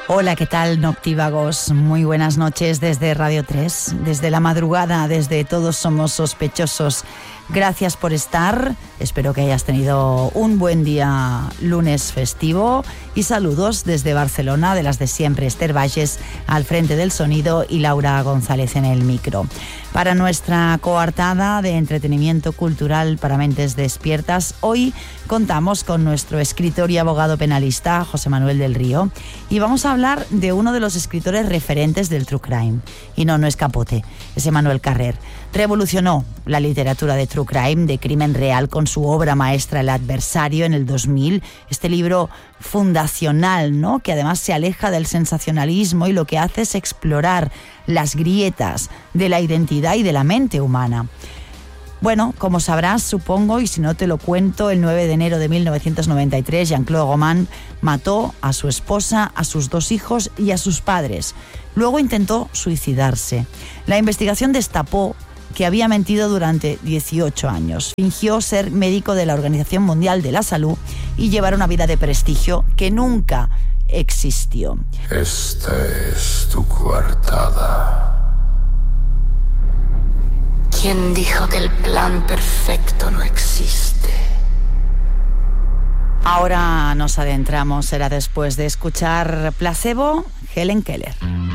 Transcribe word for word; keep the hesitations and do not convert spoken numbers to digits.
Hola, ¿qué tal, noctívagos? Muy buenas noches desde Radio tres, desde la madrugada, desde Todos Somos Sospechosos. Gracias por estar, espero que hayas tenido un buen día lunes festivo y saludos desde Barcelona, de las de siempre, Esther Valles al frente del sonido y Laura González en el micro. Para nuestra coartada de entretenimiento cultural para mentes despiertas, hoy contamos con nuestro escritor y abogado penalista, José Manuel del Río, y vamos a hablar de uno de los escritores referentes del True Crime. Y no, no es Capote, es Emmanuel Carrer. Revolucionó la literatura de True Crime, de crimen real, con su obra maestra El Adversario en el dos mil, este libro fundacional, ¿no?, que además se aleja del sensacionalismo y lo que hace es explorar las grietas de la identidad y de la mente humana. Bueno, como sabrás, supongo, y si no te lo cuento, el nueve de enero de mil novecientos noventa y tres, Jean-Claude Roman mató a su esposa, a sus dos hijos y a sus padres. Luego intentó suicidarse. La investigación destapó que había mentido durante dieciocho años. Fingió ser médico de la Organización Mundial de la Salud y llevar una vida de prestigio que nunca existió. Esta es tu coartada. ¿Quién dijo que el plan perfecto no existe? Ahora nos adentramos, será después de escuchar Placebo, Helen Keller.